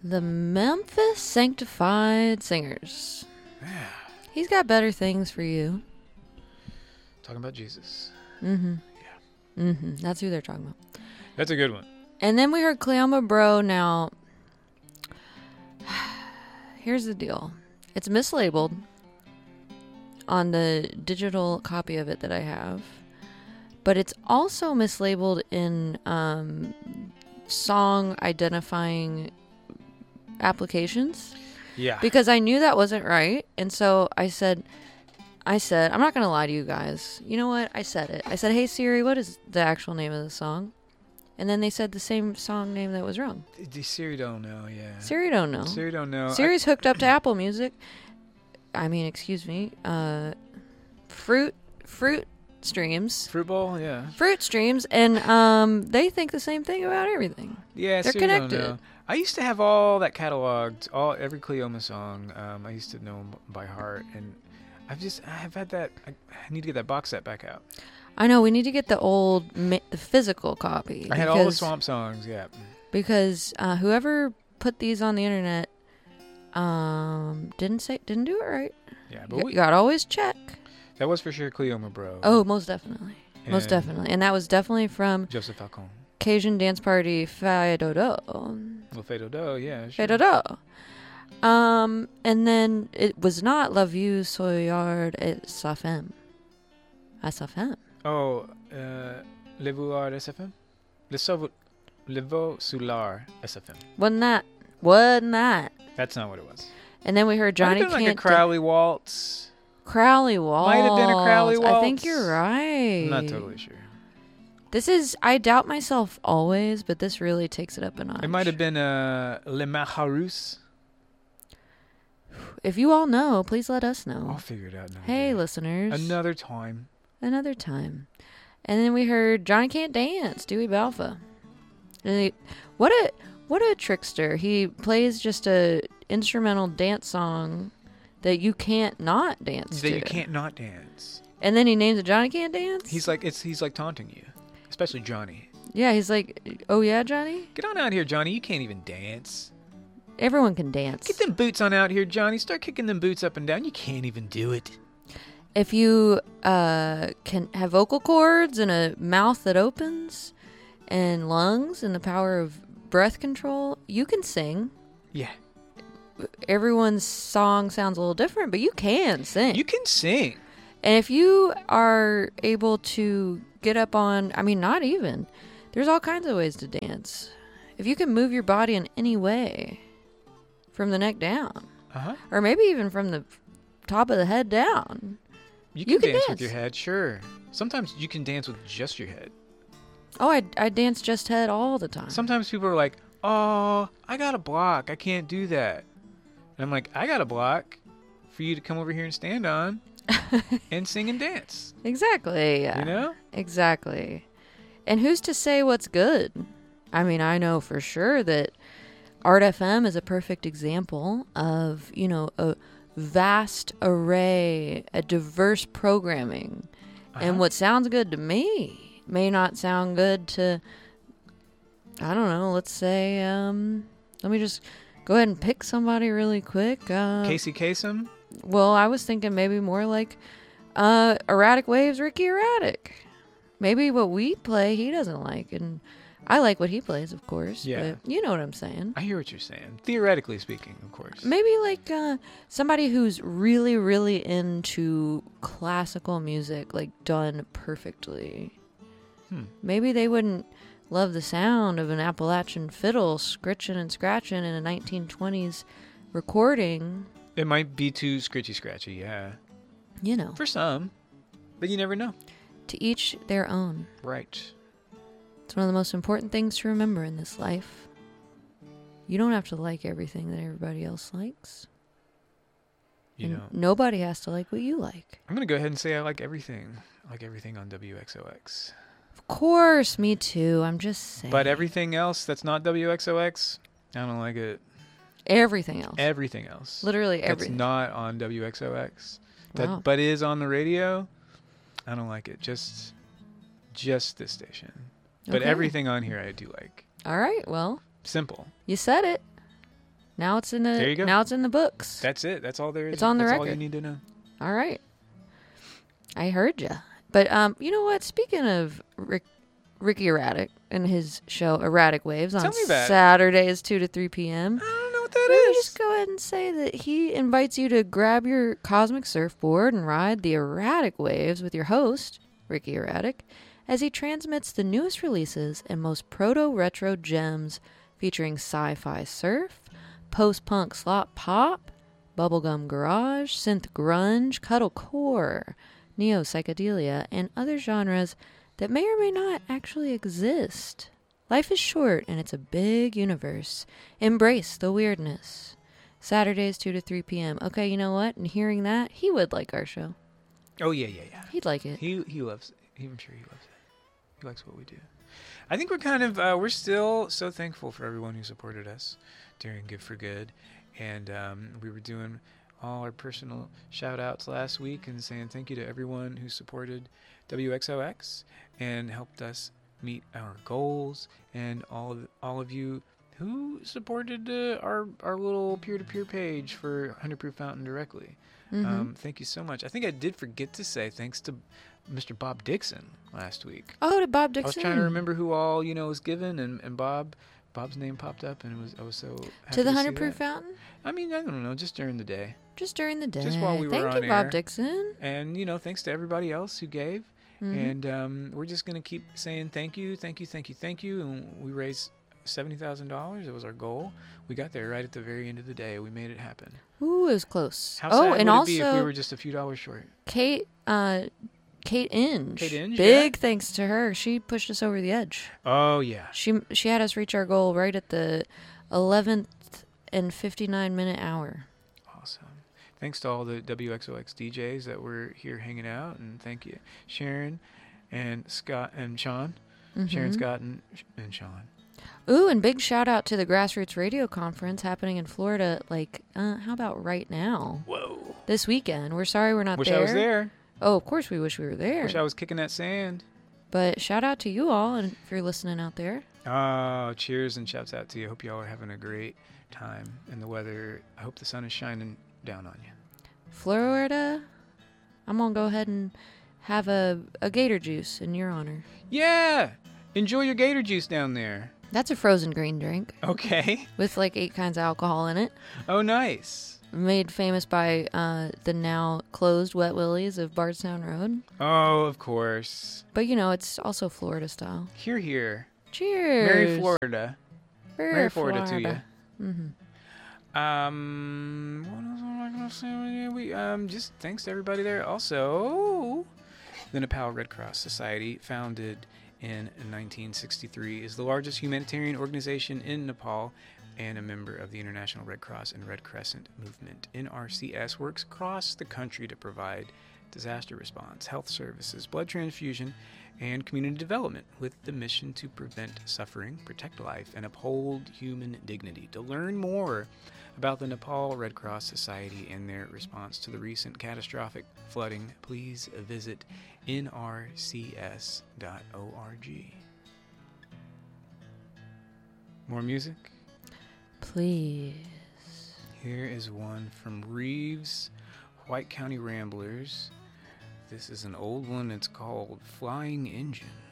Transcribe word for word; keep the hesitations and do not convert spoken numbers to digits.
The Memphis Sanctified Singers. Yeah. He's got better things for you. Talking about Jesus. Mm-hmm. Yeah. Mm-hmm. That's who they're talking about. That's a good one. And then we heard Cleoma Bro. Now, here's the deal. It's mislabeled on the digital copy of it that I have. But it's also mislabeled in um, song identifying applications. Yeah. Because I knew that wasn't right. And so I said, I said, I'm not going to lie to you guys. You know what? I said it. I said, hey, Siri, what is the actual name of the song? And then they said the same song name that was wrong. D- Siri don't know, yeah. Siri don't know. Siri don't know. Siri's hooked up to Apple Music. I mean, excuse me. Uh, fruit, fruit streams. Fruit Bowl, yeah. Fruit streams. And um, they think the same thing about everything. Yeah, They're Siri connected. Don't know. I used to have all that cataloged, all every Cleoma song. Um, I used to know 'em by heart, and I've just I've had that. I, I need to get that box set back out. I know, we need to get the old, ma- the physical copy. I had all the because- Swamp songs, yeah. Because uh, whoever put these on the internet um, didn't say didn't do it right. Yeah, but You, we, you gotta always check. that was for sure Cleoma Bro. Oh, most definitely, most And definitely, and that was definitely from Joseph Falcon. Cajun Dance Party Faidodo. Well, Fado Do, yeah. Sure. Faidodo. Um, and then it was not La Vue Soyard et Safem. Asafem. Oh, uh, Le Voir S F M? Le Sauveur, Le Veau Soulard S F M. Wasn't that? Wasn't that? That's not what it was. And then we heard Johnny Might have been Can't like a Crowley Waltz. Crowley Waltz. Might have been a Crowley I think Waltz. you're right. I'm not totally sure. This is, I doubt myself always, but this really takes it up a notch. It might have been uh, Le Maharus. If you all know, please let us know. I'll figure it out now. Hey, listeners. Another time. Another time. And then we heard Johnny Can't Dance, Dewey Balfa. And he, what a what a trickster. He plays just a instrumental dance song that you can't not dance That to. you can't not dance. And then he names it Johnny Can't Dance? He's like it's he's like taunting you. Especially Johnny. Yeah, he's like, oh yeah, Johnny? Get on out here, Johnny. You can't even dance. Everyone can dance. Get them boots on out here, Johnny. Start kicking them boots up and down. You can't even do it. If you uh, can have vocal cords and a mouth that opens and lungs and the power of breath control, you can sing. Yeah. Everyone's song sounds a little different, but you can sing. You can sing. And if you are able to get up on, I mean, not even, there's all kinds of ways to dance. If you can move your body in any way from the neck down, Uh-huh. or maybe even from the top of the head down. You can, You can dance, dance. with your head, sure. Sometimes you can dance with just your head. Oh, I, I dance just head all the time. Sometimes people are like, oh, I got a block. I can't do that. And I'm like, I got a block for you to come over here and stand on and sing and dance. Exactly. You know? Exactly. And who's to say what's good? I mean, I know for sure that Art F M is a perfect example of, you know, a vast array, a diverse programming. Uh-huh. And what sounds good to me may not sound good to, I don't know, let's say, um, let me just go ahead and pick somebody really quick. Uh, Casey Kasem? Well, I was thinking maybe more like uh, Erratic Waves, Ricky Erratic. Maybe what we play he doesn't like, and I like what he plays, of course. Yeah. But you know what I'm saying. I hear what you're saying. Theoretically speaking, of course. Maybe like uh, somebody who's really, really into classical music, like done perfectly. Hmm. Maybe they wouldn't love the sound of an Appalachian fiddle scritching and scratching in a nineteen twenties recording. It might be too scritchy scratchy, yeah. You know, For some. But you never know. to each their own. Right. It's one of the most important things to remember in this life. You don't have to like everything that everybody else likes. You And know. nobody has to like what you like. I'm going to go ahead and say I like everything. I like everything on W X O X. Of course, me too. I'm just saying. But everything else that's not W X O X, I don't like it. Everything else. Everything else. Literally That's everything. not on W X O X. That Wow. but is on the radio. I don't like it. Just just this station. But Okay. everything on here I do like. All right, well, Simple. you said it. Now it's in the There you go. now it's in the books. That's it. That's all there is. It's on the That's all you record. need to know. All right. I heard ya. But um, you know what? Speaking of Rick, Ricky Erratic and his show Erratic Waves on Tell me about it. Saturdays two to three p.m. I don't know what that Let me is. just go ahead and say that he invites you to grab your cosmic surfboard and ride the erratic waves with your host, Ricky Erratic, as he transmits the newest releases and most proto-retro gems featuring sci-fi surf, post-punk slop pop, bubblegum garage, synth grunge, cuddlecore, neo-psychedelia, and other genres that may or may not actually exist. Life is short, and it's a big universe. Embrace the weirdness. Saturdays, two to three p.m. Okay, you know what? And hearing that, he would like our show. Oh yeah, yeah, yeah. He'd like it. He he loves it. I'm sure he loves it. He likes what we do. I think we're kind of uh, we're still so thankful for everyone who supported us during Give for Good, and um, we were doing all our personal shout outs last week and saying thank you to everyone who supported W X O X and helped us meet our goals, and all of all of you who supported uh, our our little peer-to-peer page for one hundred Proof Fountain directly. Mhm. Um, thank you so much. I think I did forget to say thanks to Mister Bob Dixon last week. Oh, to Bob I Dixon. was trying to remember who all you know was given, and, and Bob Bob's name popped up, and it was I was so happy To the see one hundred Proof that. Fountain? I mean, I don't know, just during the day, Just during the day. Just while we were Thank on you, Bob air. Dixon. and you know, thanks to everybody else who gave. Mhm. And um, we're just gonna keep saying thank you, thank you, thank you, thank you. And we raised seventy thousand dollars. It was our goal. We got there right at the very end of the day. We made it happen. Ooh, it was close. How oh, sad and would also it be if we were just a few dollars short? Kate, uh, Kate Inge. Kate Inge, Big thanks to her. She pushed us over the edge. Oh yeah. She she had us reach our goal right at the eleventh and fifty-nine minute hour. Awesome. Thanks to all the W X O X D Js that were here hanging out, and thank you, Sharon and Scott and Sean. Sharon, Mhm. Scott, and, and Sean. Ooh, and big shout out to the Grassroots Radio Conference happening in Florida. Like, uh, how about right now? Whoa. This weekend. We're sorry we're not Wish there. I was there. Oh, of course we wish we were there. Wish I was kicking that sand. But shout out to you all, and if you're listening out there. Oh, cheers and shouts out to you. Hope you all are having a great time. And the weather, I hope the sun is shining down on you. Florida, I'm going to go ahead and have a, a gator juice in your honor. Yeah. Enjoy your gator juice down there. That's a frozen green drink Okay. with like eight kinds of alcohol in it. Oh, nice. Made famous by uh, the now closed Wet Willies of Bardstown Road. Oh, of course. But you know, it's also Florida style. Here, here. Cheers. Merry Florida. Merry, Merry Florida, to you. Mm-hmm. Um, what else am I gonna say? We um, just thanks to everybody there. Also, the Nepal Red Cross Society, founded in nineteen sixty-three, is the largest humanitarian organization in Nepal and a member of the International Red Cross and Red Crescent movement. N R C S works across the country to provide disaster response, health services, blood transfusion, and community development with the mission to prevent suffering, protect life, and uphold human dignity. To learn more about the Nepal Red Cross Society and their response to the recent catastrophic flooding, please visit N R C S dot org. More music? Please. Here is one from Reeves White County Ramblers. This is an old one. It's called Flying Engine.